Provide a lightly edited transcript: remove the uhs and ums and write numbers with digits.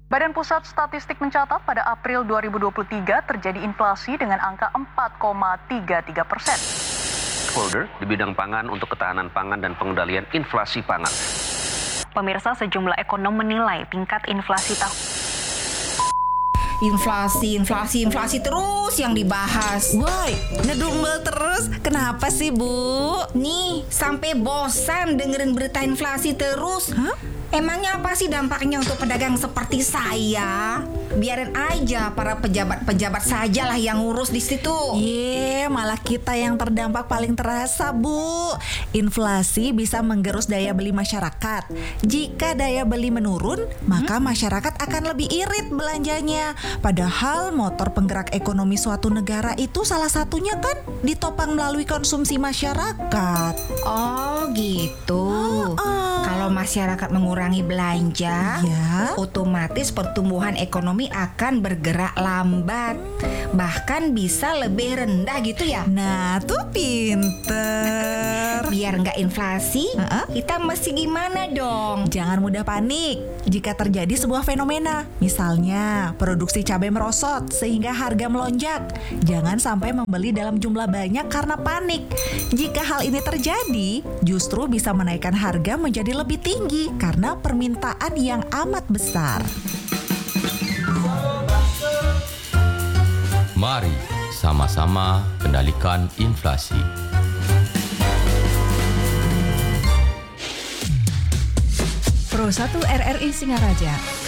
Badan Pusat Statistik mencatat pada April 2023 terjadi inflasi dengan angka 4,33%. Holder di bidang pangan untuk ketahanan pangan dan pengendalian inflasi pangan. Pemirsa, sejumlah ekonom menilai tingkat inflasi Inflasi terus yang dibahas. Woi, ngedumel terus. Kenapa sih, Bu? Nih, sampai bosan dengerin berita inflasi terus. Hah? Emangnya apa sih dampaknya untuk pedagang seperti saya? Biarin aja para pejabat-pejabat sajalah yang ngurus di situ. Malah kita yang terdampak paling terasa, Bu. Inflasi bisa menggerus daya beli masyarakat. Jika daya beli menurun, maka masyarakat akan lebih irit belanjanya. Padahal motor penggerak ekonomi suatu negara itu salah satunya kan ditopang melalui konsumsi masyarakat. Oh gitu. Kalau masyarakat mengurangi belanja, Ya. otomatis pertumbuhan ekonomi akan bergerak lambat. Bahkan bisa lebih rendah gitu ya. Nah, tuh pinter. Biar nggak inflasi, kita mesti gimana dong? Jangan mudah panik jika terjadi sebuah fenomena. Misalnya, produksi cabai merosot sehingga harga melonjak. Jangan sampai membeli dalam jumlah banyak karena panik. Jika hal ini terjadi, justru bisa menaikkan harga menjadi lebih tinggi karena permintaan yang amat besar. Mari sama-sama kendalikan inflasi. Pro 1 RRI Singaraja